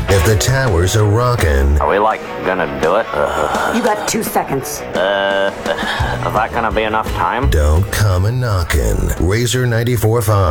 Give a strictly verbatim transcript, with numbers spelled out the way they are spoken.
If the towers are rockin', Are we, like, gonna do it? Uh, You got two seconds. uh, is that gonna be enough time? don't come a knockin'. Razor ninety-four point five.